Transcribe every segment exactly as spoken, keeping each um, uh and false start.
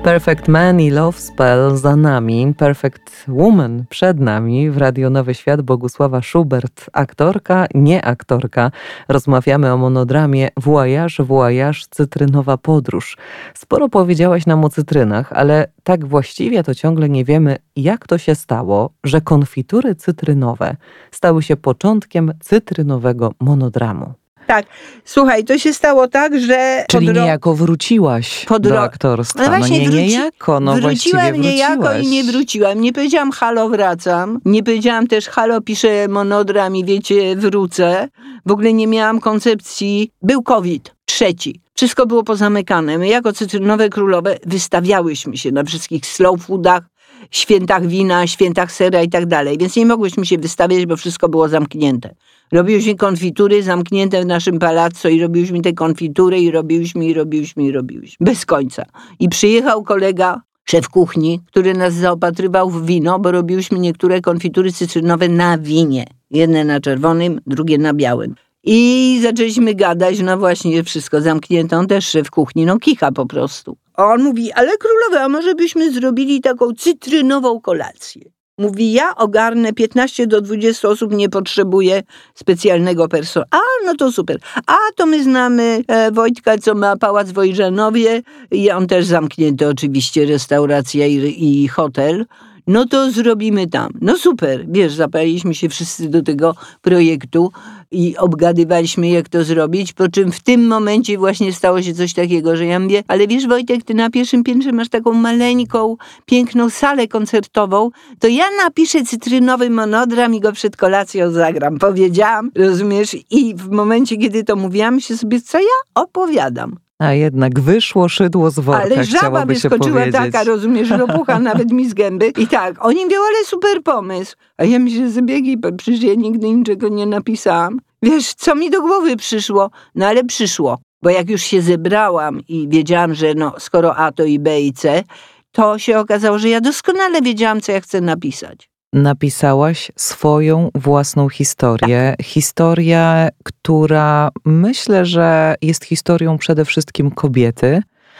Perfect Man i Love Spell za nami, Perfect Woman przed nami. W Radio Nowy Świat Bogusława Schubert, aktorka, nie aktorka. Rozmawiamy o monodramie Voyage, Voyage, cytrynowa podróż. Sporo powiedziałaś nam o cytrynach, ale tak właściwie to ciągle nie wiemy, jak to się stało, że konfitury cytrynowe stały się początkiem cytrynowego monodramu. Tak, słuchaj, to się stało tak, że... Czyli podro... niejako wróciłaś podro... do aktorstwa. No właśnie, no nie wróci... niejako, no wróciłam niejako wróciłaś. i nie wróciłam. Nie powiedziałam halo, wracam. Nie powiedziałam też halo, piszę monodram i wiecie, wrócę. W ogóle nie miałam koncepcji. Był COVID, trzeci. Wszystko było pozamykane. My jako Cytrynowe Królowe wystawiałyśmy się na wszystkich slow foodach, świętach wina, świętach sera i tak dalej. Więc nie mogłyśmy się wystawiać, bo wszystko było zamknięte. Robiłyśmy konfitury zamknięte w naszym palazzo i robiłyśmy te konfitury i robiłyśmy, i robiłyśmy, i robiłyśmy. Bez końca. I przyjechał kolega, szef kuchni, który nas zaopatrywał w wino, bo robiłyśmy niektóre konfitury cytrynowe na winie. Jedne na czerwonym, drugie na białym. I zaczęliśmy gadać, no właśnie wszystko zamknięte. On też szef kuchni, no kicha po prostu. A on mówi, ale królowe, a może byśmy zrobili taką cytrynową kolację? Mówi, ja ogarnę piętnaście do dwudziestu osób, nie potrzebuję specjalnego personelu. A, no to super. A, to my znamy e, Wojtka, co ma Pałac w Wojżanowie. I on też zamknięty oczywiście, restauracja i, i hotel. No to zrobimy tam. No super, wiesz, zapaliliśmy się wszyscy do tego projektu i obgadywaliśmy, jak to zrobić, po czym w tym momencie właśnie stało się coś takiego, że ja mówię, ale wiesz Wojtek, ty na pierwszym piętrze masz taką maleńką, piękną salę koncertową, to ja napiszę cytrynowy monodram i go przed kolacją zagram. Powiedziałam, rozumiesz? I w momencie, kiedy to mówiłam, się sobie, co ja opowiadam. A jednak wyszło szydło z worka, ale żaba wyskoczyła taka, rozumiesz, ropucha nawet mi z gęby. I tak, oni mówią, ale super pomysł. A ja myślę, że biegi, przecież ja nigdy niczego nie napisałam. Wiesz, co mi do głowy przyszło? No ale przyszło. Bo jak już się zebrałam i wiedziałam, że no, skoro A to i B i C, to się okazało, że ja doskonale wiedziałam, co ja chcę napisać. Napisałaś swoją własną historię. Tak. Historię, która myślę, że jest historią przede wszystkim kobiety,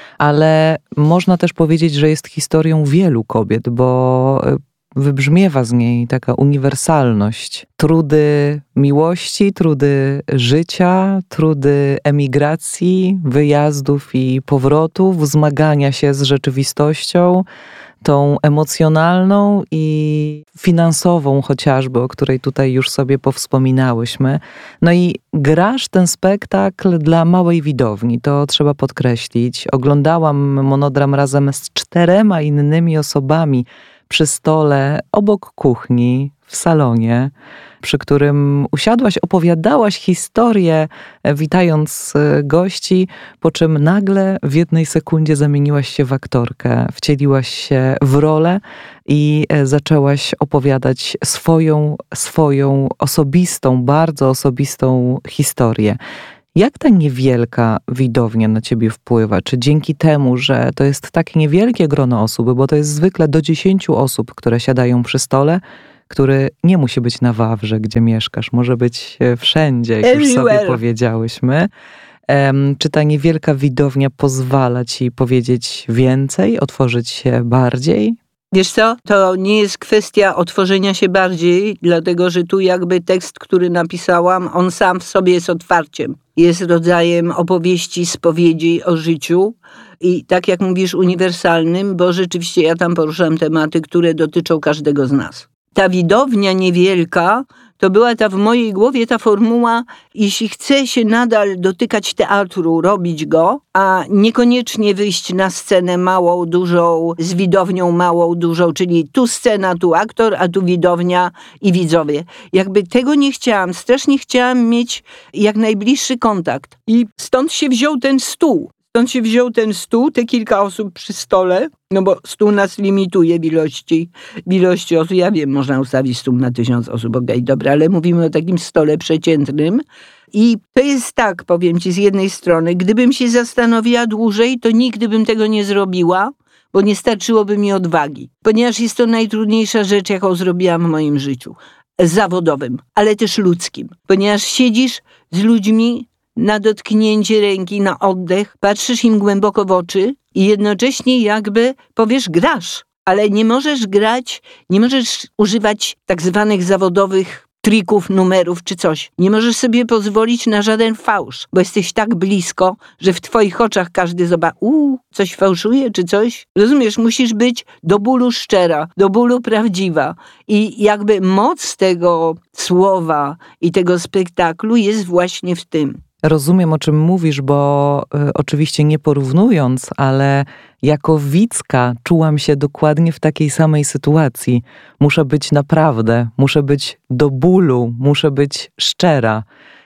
ale można też powiedzieć, że jest historią wielu kobiet, bo wybrzmiewa z niej taka uniwersalność. Trudy miłości, trudy życia, trudy emigracji, wyjazdów i powrotów, zmagania się z rzeczywistością, tą emocjonalną i finansową chociażby, o której tutaj już sobie powspominałyśmy. No i grasz ten spektakl dla małej widowni, to trzeba podkreślić. Oglądałam monodram razem z czterema innymi osobami przy stole obok kuchni, w salonie, przy którym usiadłaś, opowiadałaś historię, witając gości, po czym nagle w jednej sekundzie zamieniłaś się w aktorkę, wcieliłaś się w rolę i zaczęłaś opowiadać swoją, swoją osobistą, bardzo osobistą historię. Jak ta niewielka widownia na ciebie wpływa? Czy dzięki temu, że to jest tak niewielkie grono osób, bo to jest zwykle do dziesięciu osób, które siadają przy stole, który nie musi być na Wawrze, gdzie mieszkasz, może być wszędzie, jak już sobie powiedziałyśmy. Um, czy ta niewielka widownia pozwala ci powiedzieć więcej, otworzyć się bardziej? Wiesz co, to nie jest kwestia otworzenia się bardziej, dlatego że tu jakby tekst, który napisałam, on sam w sobie jest otwarciem. Jest rodzajem opowieści, spowiedzi o życiu i tak jak mówisz, uniwersalnym, bo rzeczywiście ja tam poruszam tematy, które dotyczą każdego z nas. Ta widownia niewielka, to była ta w mojej głowie ta formuła, jeśli chce się nadal dotykać teatru, robić go, a niekoniecznie wyjść na scenę małą, dużą, z widownią małą, dużą, czyli tu scena, tu aktor, a tu widownia i widzowie. Jakby tego nie chciałam, strasznie chciałam mieć jak najbliższy kontakt. I stąd się wziął ten stół. Stąd się wziął ten stół, te kilka osób przy stole, no bo stół nas limituje w ilości, w ilości osób. Ja wiem, można ustawić stół na tysiąc osób, okej, okay, dobra, ale mówimy o takim stole przeciętnym. I to jest tak, powiem ci, z jednej strony, gdybym się zastanowiła dłużej, to nigdy bym tego nie zrobiła, bo nie starczyłoby mi odwagi. Ponieważ jest to najtrudniejsza rzecz, jaką zrobiłam w moim życiu. Zawodowym, ale też ludzkim. Ponieważ siedzisz z ludźmi, na dotknięcie ręki, na oddech, patrzysz im głęboko w oczy, i jednocześnie jakby powiesz grasz, ale nie możesz grać, nie możesz używać tak zwanych zawodowych trików, numerów czy coś. Nie możesz sobie pozwolić na żaden fałsz, bo jesteś tak blisko, że w twoich oczach każdy zobaczy, uuu, coś fałszuje czy coś. Rozumiesz, musisz być do bólu szczera, do bólu prawdziwa. I jakby moc tego słowa i tego spektaklu jest właśnie w tym. Rozumiem, o czym mówisz, bo y, oczywiście nie porównując, ale jako widzka czułam się dokładnie w takiej samej sytuacji. Muszę być naprawdę, muszę być do bólu, muszę być szczera.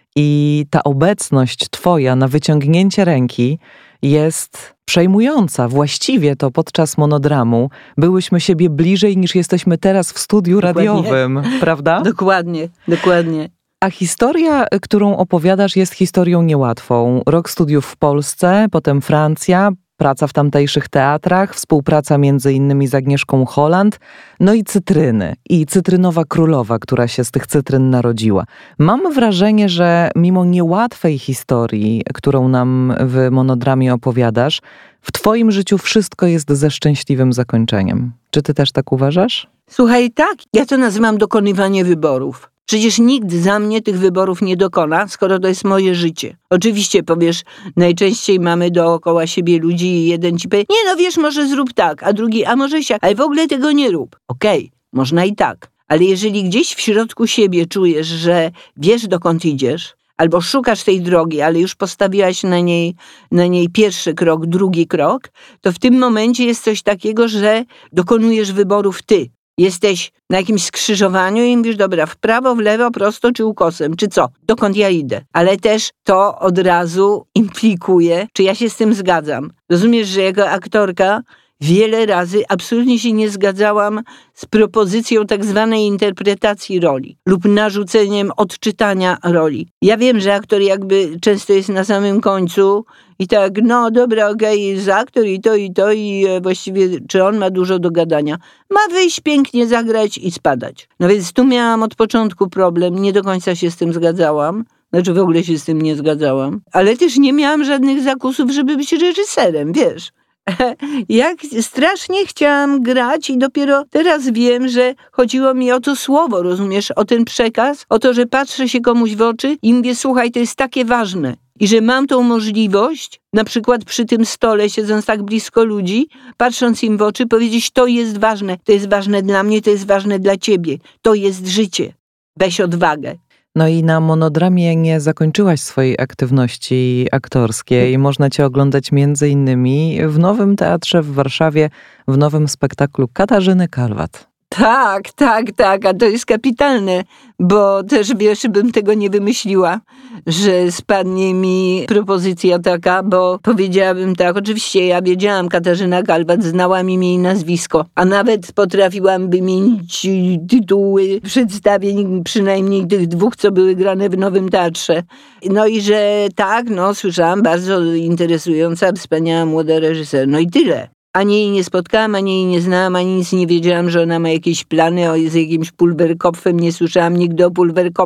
I ta obecność twoja na wyciągnięcie ręki jest przejmująca. Właściwie to podczas monodramu byłyśmy siebie bliżej niż jesteśmy teraz w studiu Dokładnie. radiowym, prawda? Dokładnie, dokładnie. A historia, którą opowiadasz, jest historią niełatwą. Rok studiów w Polsce, potem Francja, praca w tamtejszych teatrach, współpraca między innymi z Agnieszką Holland, no i cytryny. I cytrynowa królowa, która się z tych cytryn narodziła. Mam wrażenie, że mimo niełatwej historii, którą nam w monodramie opowiadasz, w twoim życiu wszystko jest ze szczęśliwym zakończeniem. Czy ty też tak uważasz? Słuchaj, tak, ja to nazywam dokonywanie wyborów. Przecież nikt za mnie tych wyborów nie dokona, skoro to jest moje życie. Oczywiście powiesz, najczęściej mamy dookoła siebie ludzi i jeden ci powie, nie no wiesz, może zrób tak, a drugi, a może siak, ale w ogóle tego nie rób. Okej, okay, można i tak, ale jeżeli gdzieś w środku siebie czujesz, że wiesz dokąd idziesz, albo szukasz tej drogi, ale już postawiłaś na niej, na niej pierwszy krok, drugi krok, to w tym momencie jest coś takiego, że dokonujesz wyborów ty. Jesteś na jakimś skrzyżowaniu i mówisz, dobra, w prawo, w lewo, prosto czy ukosem, czy co? Dokąd ja idę? Ale też to od razu implikuje, czy ja się z tym zgadzam. Rozumiesz, że jako aktorka wiele razy absolutnie się nie zgadzałam z propozycją tak zwanej interpretacji roli lub narzuceniem odczytania roli. Ja wiem, że aktor jakby często jest na samym końcu i tak, no dobra, okej, okay, jest aktor i to, i to, i właściwie czy on ma dużo do gadania. Ma wyjść, pięknie zagrać i spadać. No więc tu miałam od początku problem, nie do końca się z tym zgadzałam. Znaczy w ogóle się z tym nie zgadzałam. Ale też nie miałam żadnych zakusów, żeby być reżyserem, wiesz. Jak strasznie chciałam grać i dopiero teraz wiem, że chodziło mi o to słowo, rozumiesz, o ten przekaz, o to, że patrzę się komuś w oczy i mówię, słuchaj, to jest takie ważne. I że mam tą możliwość, na przykład przy tym stole, siedząc tak blisko ludzi, patrząc im w oczy, powiedzieć, to jest ważne, to jest ważne dla mnie, to jest ważne dla ciebie, to jest życie. Weź odwagę. No i na monodramie nie zakończyłaś swojej aktywności aktorskiej. Można cię oglądać między innymi w Nowym Teatrze w Warszawie, w nowym spektaklu Katarzyny Kalwat. Tak, tak, tak, a to jest kapitalne, bo też wiesz, bym tego nie wymyśliła, że spadnie mi propozycja taka, bo powiedziałabym tak, oczywiście ja wiedziałam, Katarzyna Kalwat, znałam imię i nazwisko, a nawet potrafiłam wymienić tytuły przedstawień, przynajmniej tych dwóch, co były grane w Nowym Teatrze. No i że tak, no słyszałam, bardzo interesująca, wspaniała młoda reżyser, no i tyle. Ani jej nie spotkałam, ani jej nie znałam, ani nic nie wiedziałam, że ona ma jakieś plany o, z jakimś Pulverkopfem. Nie słyszałam nigdy o Pulverkopfie.